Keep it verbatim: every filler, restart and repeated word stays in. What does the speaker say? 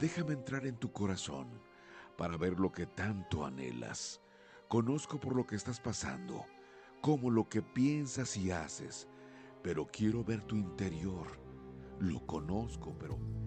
Déjame entrar en tu corazón para ver lo que tanto anhelas. Conozco por lo que estás pasando, como lo que piensas y haces, pero quiero ver tu interior. Lo conozco, pero